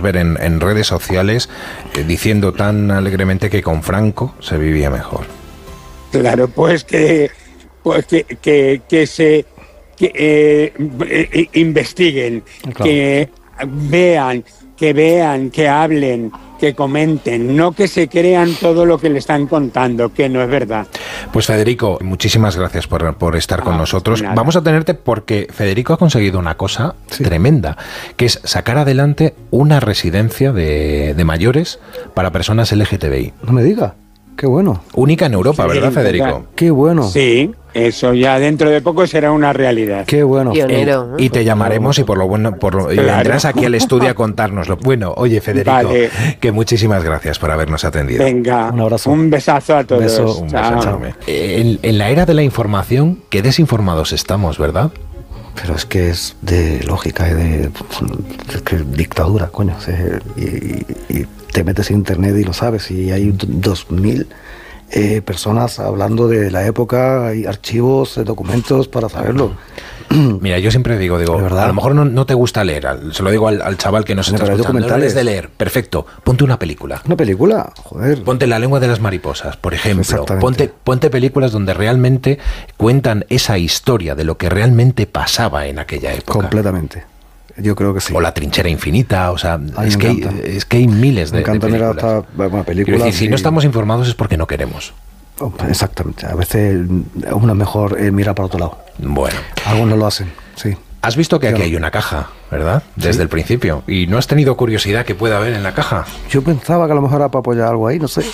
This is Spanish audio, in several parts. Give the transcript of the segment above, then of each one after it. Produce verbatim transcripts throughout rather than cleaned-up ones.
ver en, en redes sociales eh, diciendo tan alegremente que con Franco se vivía mejor. Claro, pues que, pues que, que, que se que, eh, eh, investiguen, claro. que vean, que vean, que hablen, que comenten, no que se crean todo lo que le están contando, que no es verdad. Pues Federico, muchísimas gracias por, por estar ah, con nosotros. Nada. Vamos a tenerte porque Federico ha conseguido una cosa sí. tremenda, que es sacar adelante una residencia de, de mayores para personas L G T B I. No me diga. Qué bueno. Única en Europa, sí, ¿verdad, Federico? Qué bueno. Sí, eso ya dentro de poco será una realidad. Qué bueno. Pionero, eh, y te llamaremos y por lo bueno, por lo, y claro. vendrás aquí al estudio a contárnoslo. Bueno, oye, Federico, vale. que muchísimas gracias por habernos atendido. Venga, un abrazo. Un besazo a todos. Beso, un beso enorme. En, en la era de la información, qué desinformados estamos, ¿verdad? Pero es que es de lógica, es de es que dictadura, coño. Y, y, y te metes en internet y lo sabes, y hay dos mil eh, personas hablando de la época, hay archivos, documentos para saberlo. Mira, yo siempre digo, digo, a lo mejor no, no te gusta leer, se lo digo al, al chaval que nos está escuchando, no eres de leer, perfecto, ponte una película. ¿Una película? Joder. Ponte La lengua de las mariposas, por ejemplo. Ponte, ponte películas donde realmente cuentan esa historia de lo que realmente pasaba en aquella época. Completamente. Yo creo que sí. O La trinchera infinita, o sea, es que, hay, es que hay miles de, me encanta de películas. Mirar hasta, bueno, películas decir, si y... no estamos informados es porque no queremos. Exactamente, a veces uno es mejor eh, mirar para otro lado. Bueno. Algunos lo hacen, sí. Has visto que aquí hay una caja, ¿verdad? Desde ¿Sí? el principio. ¿Y no has tenido curiosidad que pueda haber en la caja? Yo pensaba que a lo mejor era para apoyar algo ahí, no sé.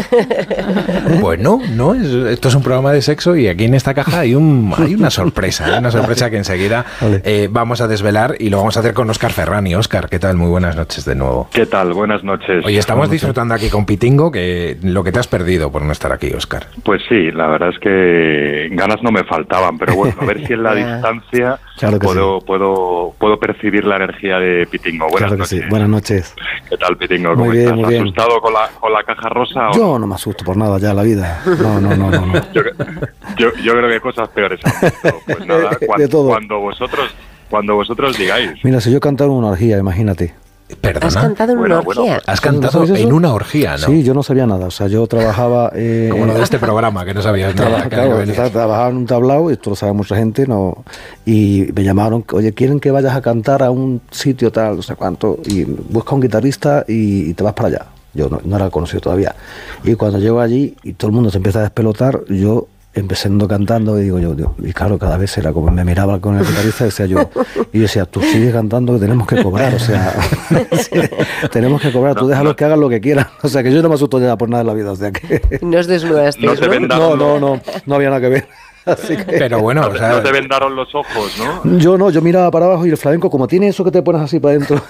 Pues no, no. Es, esto es un programa de sexo y aquí en esta caja hay, un, hay una sorpresa. Hay una sorpresa que enseguida vale. eh, vamos a desvelar y lo vamos a hacer con Óscar Ferrani. Óscar, ¿qué tal? Muy buenas noches de nuevo. ¿Qué tal? Buenas noches. Oye, estamos disfrutando aquí con Pitingo, que lo que te has perdido por no estar aquí, Óscar. Pues sí, la verdad es que ganas no me faltaban, pero bueno, a ver si en la distancia claro puedo, sí. puedo puedo percibir la energía de Pitingo. Buenas claro noches. Sí. Buenas noches. ¿Qué tal, Pitingo? Muy ¿Cómo bien, estás? muy bien. ¿Asustado con la, con la caja rosa? Yo o? no me asusto por nada ya en la vida. No, no, no, no. no. yo, yo, yo creo que cosas peores han visto. Pues nada, cuando, de todo. cuando vosotros cuando vosotros digáis. Mira, si yo cantara una orgía, imagínate. ¿Perdona? ¿Has cantado en bueno, una orgía? Bueno, ¿Has cantado ¿No en una orgía, no? Sí, yo no sabía nada. O sea, yo trabajaba... Eh, Como lo de este programa, que no sabías nada. Claro, claro, trabajaba en un tablao, y esto lo sabe mucha gente, no y me llamaron, oye, quieren que vayas a cantar a un sitio tal, no sé cuánto, y busca un guitarrista y, y te vas para allá. Yo no, no era conocido todavía. Y cuando llego allí y todo el mundo se empieza a despelotar, yo... empezando cantando y digo yo, Dios, y claro, cada vez era como me miraba con el guitarrista y decía yo, y yo decía, tú sigues cantando que tenemos que cobrar, o sea, sí, tenemos que cobrar, tú déjalos que hagan lo que quieran, o sea, que yo no me asusto ya por nada en la vida, o sea que... No os desnudasteis, no, te ¿no? No, no, no, no había nada que ver. Así que... Pero bueno, no, o sea, no te vendaron los ojos, ¿no? Yo no, yo miraba para abajo y el flamenco, como tiene eso que te pones así para adentro.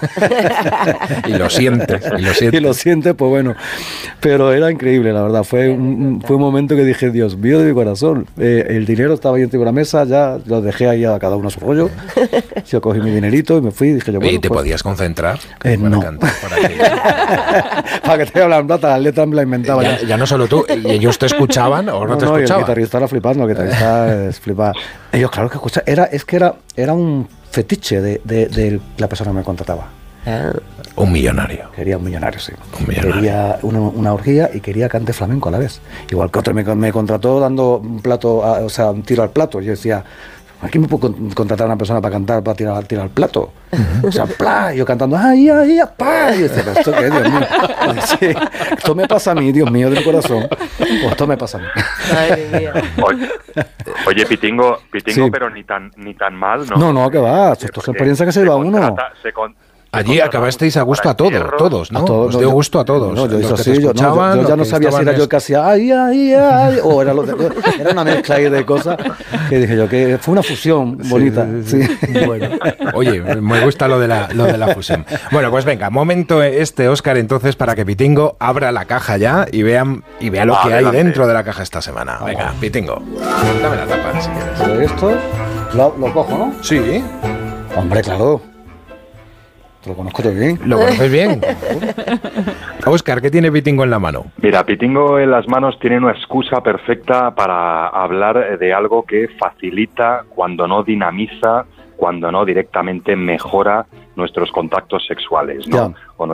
y lo sientes, y lo sientes. Y lo sientes, pues bueno. Pero era increíble, la verdad. Fue un, fue un momento que dije, Dios mío de mi corazón. Eh, el dinero estaba ahí encima de la mesa, ya lo dejé ahí a cada uno a su rollo. Yo cogí mi dinerito y me fui y dije yo, bueno, ¿y te pues, podías concentrar? Eh, para no. cantar por aquí. Para que te hablan plata, las letras me las inventaba ya, ya. Ya no solo tú, ¿y ellos te escuchaban o no, no te no, escuchaban? Y el guitarrista era flipando, el guitarrista es flipando. Ellos, claro que escucha, era, es que era, era un fetiche de, de, de la persona que me contrataba. Ah. Un millonario. Quería un millonario, sí. Un millonario. Quería una, una orgía y quería cante flamenco a la vez. Igual que otro me, me contrató dando un plato, a, o sea, un tiro al plato. Yo decía, ¿aquí me puedo contratar a una persona para cantar, para tirar, tirar al plato? Uh-huh. O sea, ¡plá! Y yo cantando, ¡ay, ay, ay! ¡Pá! Y yo decía, ¿esto qué, Dios mío? Sí, esto me pasa a mí, Dios mío, de mi corazón. Pues esto me pasa a mí. Madre mía. Oye, oye Pitingo, Pitingo Sí. pero ni tan ni tan mal, ¿no? No, no, que va. Esto es experiencia que se lleva uno. Contrata, se con, Allí acabasteis a gusto a todos, todos, ¿no? A todos, Os no, dio yo- gusto a todos. No, yo Los hizo que así, te yo, no, yo- escuchaban, yo ya los no que sabía si estaban era yo el es- que hacía ay, ay, ay, o era, lo de- era una mezcla ahí de cosas que dije yo, que fue una fusión bonita. Sí, sí, sí. Bueno, oye, me gusta lo de la lo de la fusión. Bueno, pues venga, momento este, Óscar, entonces, para que Pitingo abra la caja ya y vean y vea lo que hay Adelante. dentro de la caja esta semana. Venga, Pitingo, dame la tapa si quieres. Pero esto lo, lo cojo, ¿no? Sí, Hombre, claro. Te lo conozco yo bien. lo conoces bien. Óscar, ¿qué tiene Pitingo en la mano? Mira, Pitingo en las manos tiene una excusa perfecta para hablar de algo que facilita, cuando no dinamiza, cuando no directamente mejora nuestros contactos sexuales, ¿no? Ya. O